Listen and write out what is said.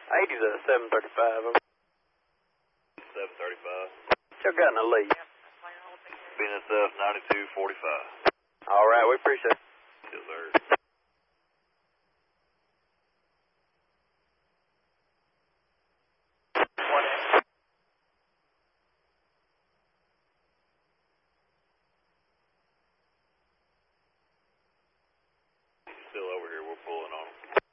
80's a 735. 735. Still got in the lead. BNSF 9245. All right, we appreciate it. Yes, sir. Still over here. We're pulling on them.